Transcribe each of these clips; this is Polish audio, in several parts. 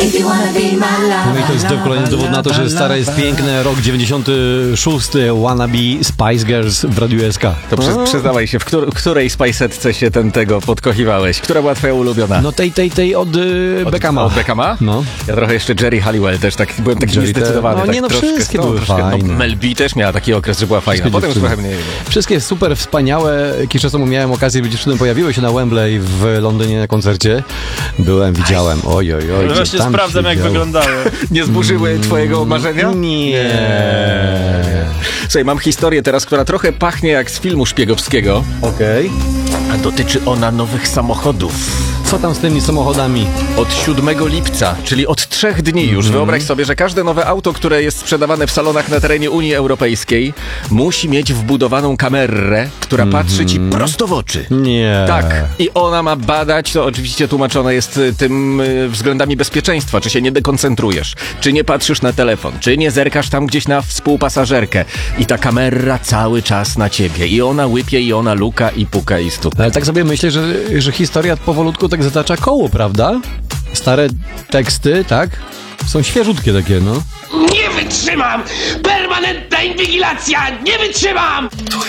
No i to jest kolejny dowód na to, że stare jest piękne. Rok 96. Wannabe Spice Girls w Radiu SK. To przyznawaj się, w której Spice'etce się tego podkochiwałeś? Która była twoja ulubiona? No tej od Beckhama. Od Beckhama? No. Ja trochę jeszcze Jerry Halliwell też byłem taki niezdecydowany. No tak nie, no troszkę, wszystkie były fajne. Mel B też miała taki okres, że była fajna. Potem już trochę mniej. Wszystkie super wspaniałe. Jakiś czas temu miałem okazję być dziewczyną, pojawiły się na Wembley w Londynie na koncercie. Widziałem. Oj. Ale właśnie sprawdzam, jak wyglądały. Nie zburzyły twojego marzenia? Nie. Słuchaj, mam historię teraz, która trochę pachnie jak z filmu szpiegowskiego. Okej. A dotyczy ona nowych samochodów. Co tam z tymi samochodami? Od 7 lipca, czyli od 3 dni już. Wyobraź sobie, że każde nowe auto, które jest sprzedawane w salonach na terenie Unii Europejskiej, musi mieć wbudowaną kamerę, która patrzy ci prosto w oczy. Nie. Tak. I ona ma badać, to oczywiście tłumaczone jest tym względami bezpieczeństwa, czy się nie dekoncentrujesz, czy nie patrzysz na telefon, czy nie zerkasz tam gdzieś na współpasażerkę. I ta kamera cały czas na ciebie. I ona łypie, i ona luka, i puka, i stuka. Ale tak sobie myślę, że historia powolutku tak zatacza koło, prawda? Stare teksty, tak? Są świeżutkie takie, no. Nie wytrzymam! Permanentna inwigilacja! Nie wytrzymam!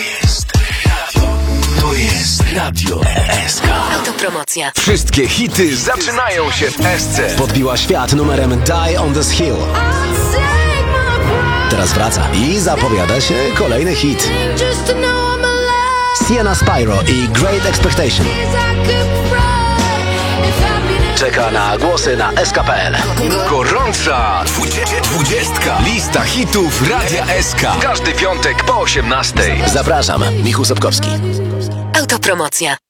To jest Radio SK. Autopromocja. Wszystkie hity zaczynają się w SC. Podbiła świat numerem Die on this Hill. Teraz wraca i zapowiada się kolejny hit. Sienna Spyro i Great Expectation. Czeka na głosy na SK.pl. Gorąca 20. Lista hitów Radia SK. Każdy piątek po 18. Zapraszam, Michał Sobkowski. Autopromocja.